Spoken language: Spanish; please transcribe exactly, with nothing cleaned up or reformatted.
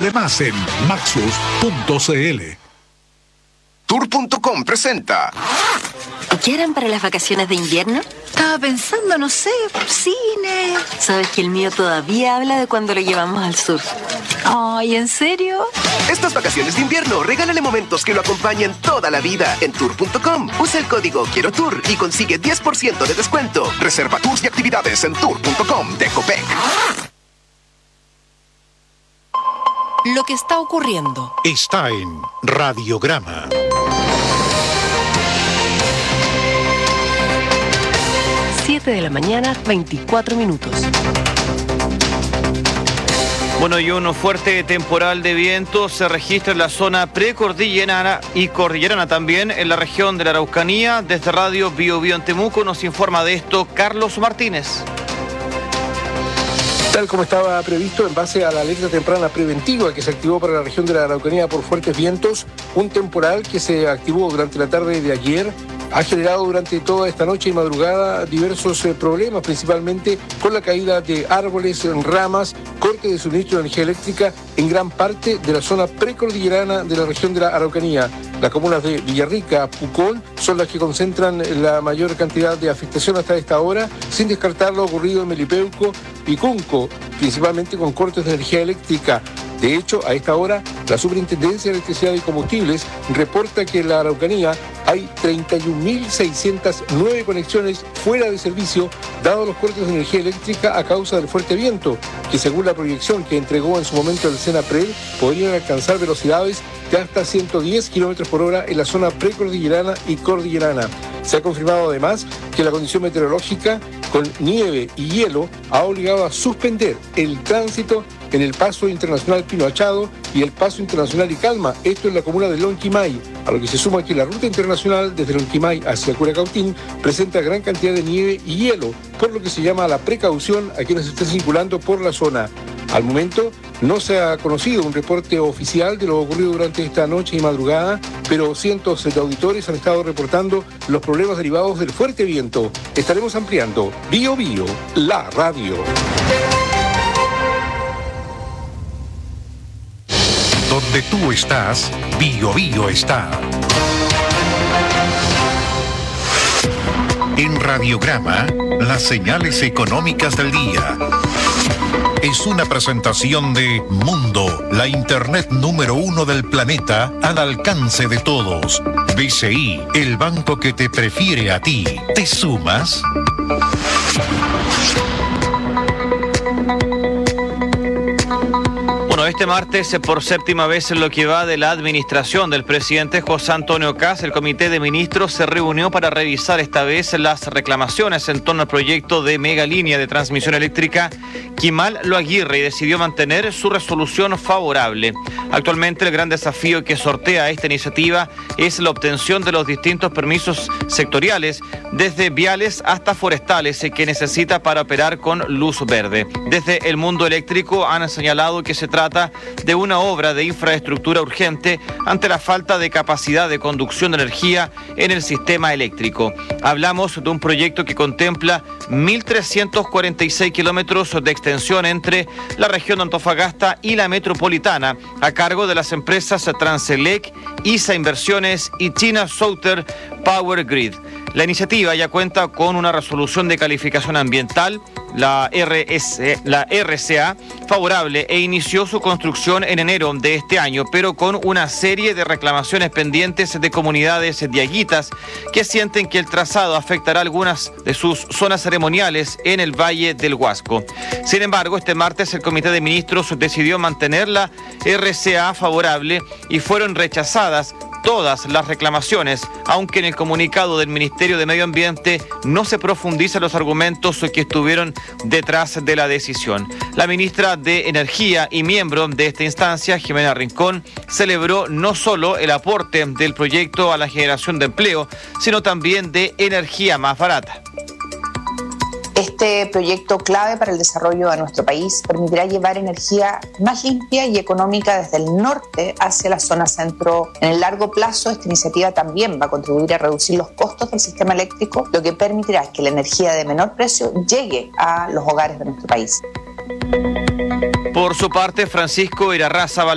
Descubre más en maxus punto c l. Tour punto com presenta. ¿Qué harán para las vacaciones de invierno? Estaba pensando, no sé, cine. Sabes que el mío todavía habla de cuando lo llevamos al sur. Ay, ¿en serio? Estas vacaciones de invierno, regálale momentos que lo acompañen toda la vida en tour punto com. Usa el código Quiero Tour y consigue diez por ciento de descuento. Reserva tours y actividades en tour punto com de Copec. Lo que está ocurriendo está en Radiograma. siete de la mañana, veinticuatro minutos. Bueno, y un fuerte temporal de viento se registra en la zona precordillerana y cordillerana también en la región de la Araucanía. Desde Radio Bio Bio en Temuco nos informa de esto Carlos Martínez. Tal como estaba previsto en base a la alerta temprana preventiva que se activó para la región de la Araucanía por fuertes vientos, un temporal que se activó durante la tarde de ayer ha generado durante toda esta noche y madrugada diversos eh, problemas, principalmente con la caída de árboles, ramas, corte de suministro de energía eléctrica en gran parte de la zona precordillerana de la región de la Araucanía. Las comunas de Villarrica, Pucón, son las que concentran la mayor cantidad de afectación hasta esta hora, sin descartar lo ocurrido en Melipeuco y Cunco, principalmente con cortes de energía eléctrica. De hecho, a esta hora, la Superintendencia de Electricidad y Combustibles reporta que en la Araucanía hay treinta y un mil seiscientas nueve conexiones fuera de servicio, dados los cortes de energía eléctrica a causa del fuerte viento, que según la proyección que entregó en su momento el SENAPRED, podrían alcanzar velocidades de hasta ciento diez kilómetros por hora en la zona precordillerana y cordillerana. Se ha confirmado además que la condición meteorológica con nieve y hielo ha obligado a suspender el tránsito en el paso internacional Pino Achado y el paso internacional Icalma, esto en la comuna de Lonquimay, a lo que se suma que la ruta internacional desde Lonquimay hacia Curacautín presenta gran cantidad de nieve y hielo, por lo que se llama la precaución a quienes estén circulando por la zona. Al momento no se ha conocido un reporte oficial de lo ocurrido durante esta noche y madrugada, pero cientos de auditores han estado reportando los problemas derivados del fuerte viento. Estaremos ampliando Bio Bio, la radio. Donde tú estás, Bio Bio está. En Radiograma, las señales económicas del día. Es una presentación de Mundo, la internet número uno del planeta al alcance de todos. B C I, el banco que te prefiere a ti. ¿Te sumas? Este martes, por séptima vez en lo que va de la administración del presidente José Antonio Kast, el Comité de Ministros se reunió para revisar esta vez las reclamaciones en torno al proyecto de mega línea de transmisión eléctrica Quimal-Lo Aguirre y decidió mantener su resolución favorable. Actualmente el gran desafío que sortea esta iniciativa es la obtención de los distintos permisos sectoriales, desde viales hasta forestales, que necesita para operar con luz verde. Desde el mundo eléctrico han señalado que se trata de una obra de infraestructura urgente ante la falta de capacidad de conducción de energía en el sistema eléctrico. Hablamos de un proyecto que contempla mil trescientos cuarenta y seis kilómetros de extensión entre la región de Antofagasta y la metropolitana, a cargo de las empresas Transelec, I S A Inversiones y China Southern Power Grid. La iniciativa ya cuenta con una resolución de calificación ambiental, la, R S, la R C A, favorable e inició su construcción en enero de este año, pero con una serie de reclamaciones pendientes de comunidades diaguitas que sienten que el trazado afectará algunas de sus zonas ceremoniales en el Valle del Huasco. Sin embargo, este martes el Comité de Ministros decidió mantener la R C A favorable y fueron rechazadas todas las reclamaciones, aunque en el comunicado del Ministerio de Medio Ambiente no se profundizan los argumentos que estuvieron detrás de la decisión. La ministra de Energía y miembro de esta instancia, Jimena Rincón, celebró no solo el aporte del proyecto a la generación de empleo, sino también de energía más barata. Este proyecto clave para el desarrollo de nuestro país permitirá llevar energía más limpia y económica desde el norte hacia la zona centro. En el largo plazo, esta iniciativa también va a contribuir a reducir los costos del sistema eléctrico, lo que permitirá que la energía de menor precio llegue a los hogares de nuestro país. Por su parte, Francisco Irarrázaval,